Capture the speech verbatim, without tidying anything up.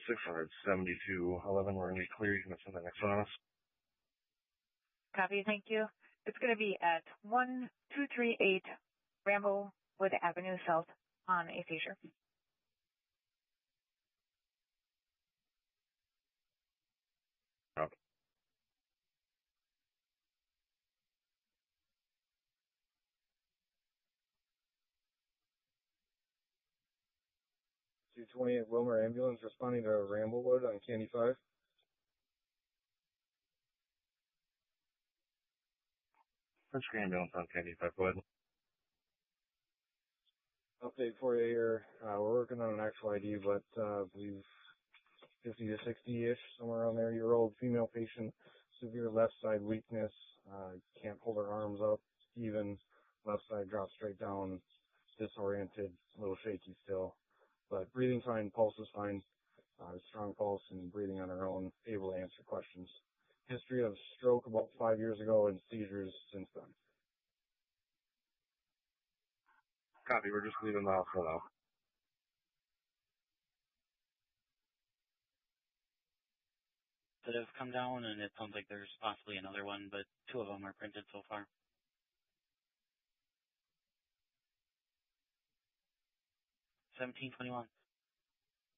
six hundred seventy-two eleven. We're going to be clear. You can send the next one on us. Copy, thank you. It's going to be at one two three eight Bramblewood Avenue South on a seizure. Okay. two twenty-eight Wilmer ambulance responding to Ramblewood on Candy five. French ambulance on Candy five, go ahead. Update for you here. Uh, we're working on an actual I D, but uh, I believe fifty to sixty-ish, somewhere around there. Year old female patient, severe left side weakness, uh, can't hold her arms up, even left side drops straight down, disoriented, a little shaky still. But breathing fine, pulse is fine, uh, strong pulse and breathing on her own, able to answer questions. History of stroke about five years ago and seizures since then. Copy, we're just leaving the hospital now. That have come down, and it sounds like there's possibly another one, but two of them are printed so far. seventeen twenty-one.